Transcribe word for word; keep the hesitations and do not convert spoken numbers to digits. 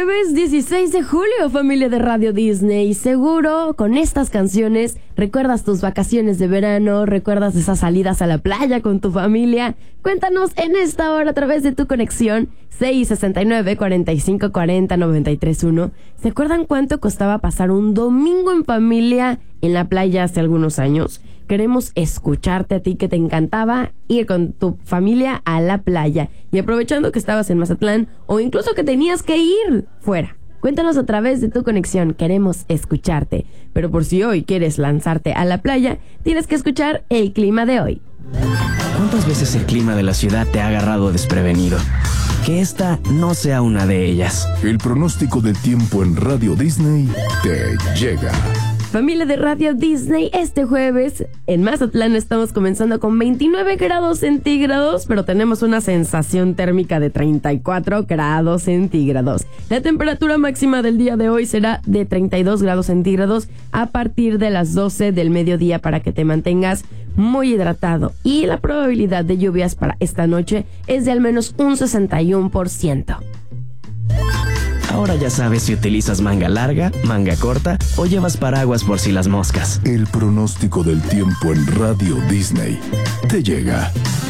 jueves dieciséis de julio, familia de Radio Disney. Seguro con estas canciones recuerdas tus vacaciones de verano, recuerdas esas salidas a la playa con tu familia. Cuéntanos en esta hora a través de tu conexión seis sesenta y nueve, cuarenta y cinco cuarenta, noventa y tres uno. ¿Se acuerdan cuánto costaba pasar un domingo en familia en la playa hace algunos años? Queremos escucharte a ti, que te encantaba ir con tu familia a la playa. Y aprovechando que estabas en Mazatlán o incluso que tenías que ir fuera. Cuéntanos a través de tu conexión, queremos escucharte. Pero por si hoy quieres lanzarte a la playa, tienes que escuchar el clima de hoy. ¿Cuántas veces el clima de la ciudad te ha agarrado desprevenido? Que esta no sea una de ellas. El pronóstico del tiempo en Radio Disney te llega. Familia de Radio Disney, este jueves en Mazatlán estamos comenzando con veintinueve grados centígrados, pero tenemos una sensación térmica de treinta y cuatro grados centígrados. La temperatura máxima del día de hoy será de treinta y dos grados centígrados a partir de las doce del mediodía, para que te mantengas muy hidratado. Y la probabilidad de lluvias para esta noche es de al menos un sesenta y uno por ciento. Ahora ya sabes si utilizas manga larga, manga corta o llevas paraguas por si las moscas. El pronóstico del tiempo en Radio Disney te llega.